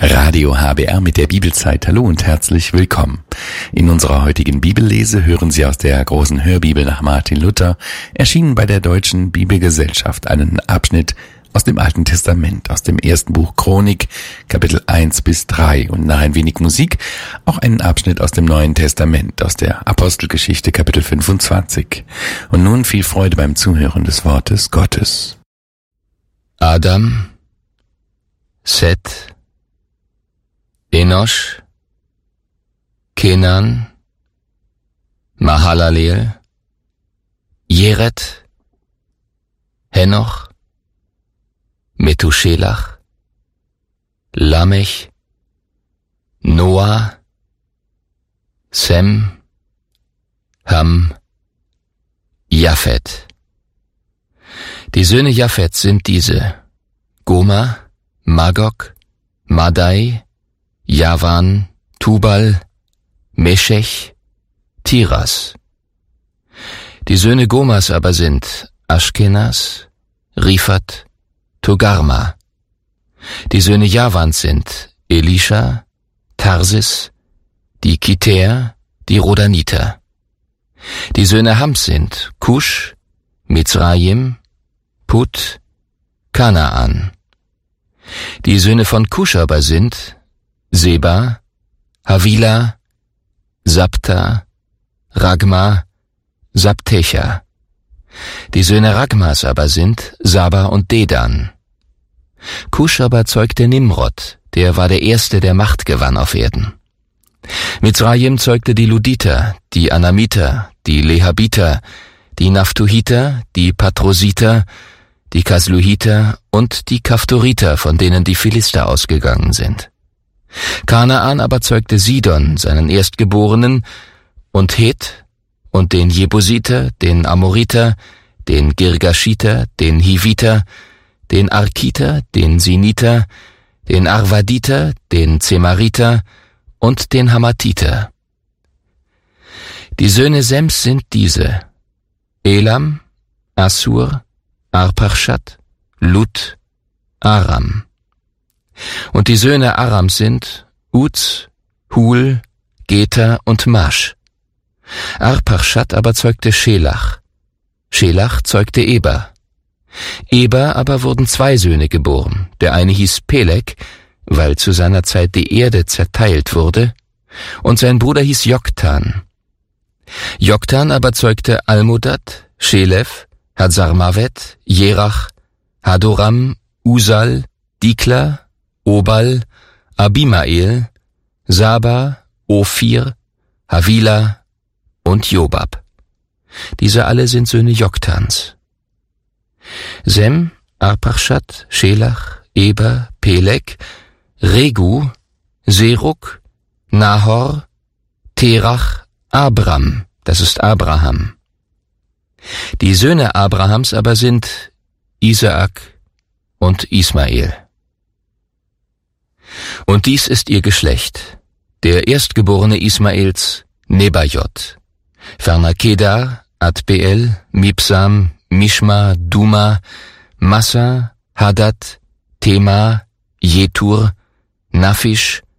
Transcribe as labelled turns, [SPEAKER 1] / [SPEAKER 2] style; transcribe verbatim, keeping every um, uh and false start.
[SPEAKER 1] Radio H B R mit der Bibelzeit. Hallo und herzlich willkommen. In unserer heutigen Bibellese hören Sie aus der großen Hörbibel nach Martin Luther, erschienen bei der Deutschen Bibelgesellschaft, einen Abschnitt aus dem Alten Testament, aus dem ersten Buch Chronik, Kapitel eins bis drei, und nach ein wenig Musik auch einen Abschnitt aus dem Neuen Testament, aus der Apostelgeschichte, Kapitel fünfundzwanzig. Und nun viel Freude beim Zuhören des Wortes Gottes.
[SPEAKER 2] Adam, Seth, Enosch, Kenan, Mahalaleel, Jered, Henoch, Methuselach, Lamech, Noah, Sem, Ham, Japhet. Die Söhne Japhets sind diese: Gomer, Magog, Madai, Javan, Tubal, Meshech, Tiras. Die Söhne Gomers aber sind Aschkenas, Rifat, Togarma. Die Söhne Javans sind Elisha, Tarsis, die Kiter, die Rodaniter. Die Söhne Hams sind Kusch, Mizraim, Put, Kanaan. Die Söhne von Kusch aber sind Seba, Havila, Sabta, Ragma, Sabtecha. Die Söhne Ragmas aber sind Saba und Dedan. Kusch aber zeugte Nimrod, der war der Erste, der Macht gewann auf Erden. Mizraim zeugte die Luditer, die Anamiter, die Lehabiter, die Naphtuhiter, die Patrositer, die Kasluhiter und die Kaftoriter, von denen die Philister ausgegangen sind. Kanaan aber zeugte Sidon, seinen Erstgeborenen, und Het, und den Jebusiter, den Amoriter, den Girgashiter, den Hiviter, den Arkiter, den Siniter, den Arvaditer, den Zemariter und den Hamathiter. Die Söhne Sems sind diese: Elam, Assur, Arpachshad, Lut, Aram. Und die Söhne Arams sind Uz, Hul, Geter und Masch. Arpachshad aber zeugte Schelach. Schelach zeugte Eber. Eber aber wurden zwei Söhne geboren. Der eine hieß Peleg, weil zu seiner Zeit die Erde zerteilt wurde, und sein Bruder hieß Joktan. Joktan aber zeugte Almodad, Schelef, Hazarmavet, Jerach, Hadoram, Usal, Dikla, Obal, Abimael, Saba, Ophir, Havila und Jobab. Diese alle sind Söhne Joktans. Sem, Arpachshad, Schelach, Eber, Peleg, Regu, Serug, Nahor, Terach, Abram, das ist Abraham. Die Söhne Abrahams aber sind Isaak und Ismael. Und dies ist ihr Geschlecht: der Erstgeborene Ismaels, Nebajot, ferner Kedar, Adbeel, Mibsam, Mishma, Duma, Massa, Hadad, Tema, Jetur, Naphish,